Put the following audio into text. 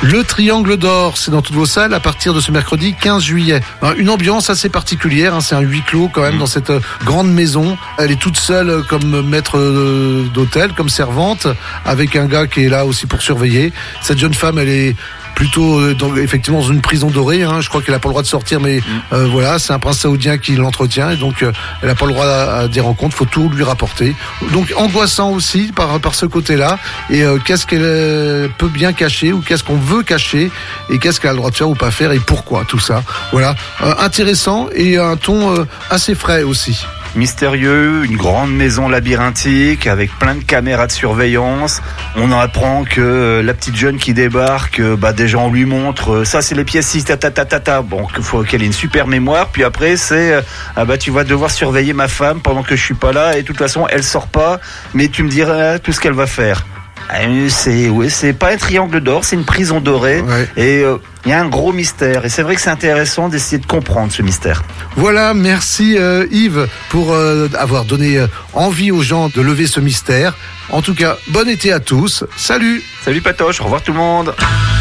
Le Triangle d'Or, c'est dans toutes vos salles à partir de ce mercredi 15 juillet. Une ambiance assez particulière, c'est un huis clos quand même dans cette grande maison. Elle est toute seule comme maître d'hôtel, comme servante, avec un gars qui est là aussi pour surveiller. Cette jeune femme, elle est plutôt effectivement dans une prison dorée, je crois qu'elle n'a pas le droit de sortir, mais voilà, c'est un prince saoudien qui l'entretient et donc elle n'a pas le droit à des rencontres, faut tout lui rapporter. Donc angoissant aussi par ce côté-là, et qu'est-ce qu'elle peut bien cacher ou qu'est-ce qu'on veut cacher et qu'est-ce qu'elle a le droit de faire ou pas faire et pourquoi, tout ça. Voilà, intéressant et un ton assez frais aussi. Mystérieux, une grande maison labyrinthique avec plein de caméras de surveillance. On en apprend que la petite jeune qui débarque, des gens lui montrent ça c'est les pièces 6 Bon, qu'il faut qu'elle ait une super mémoire. Puis après c'est tu vas devoir surveiller ma femme pendant que je suis pas là et de toute façon elle sort pas, mais tu me diras tout ce qu'elle va faire. C'est pas un triangle d'or, c'est une prison dorée. Ouais. Et il y a un gros mystère. Et c'est vrai que c'est intéressant d'essayer de comprendre ce mystère. Voilà, merci Yves pour avoir donné envie aux gens de lever ce mystère. En tout cas, bon été à tous. Salut. Salut Patoche, au revoir tout le monde.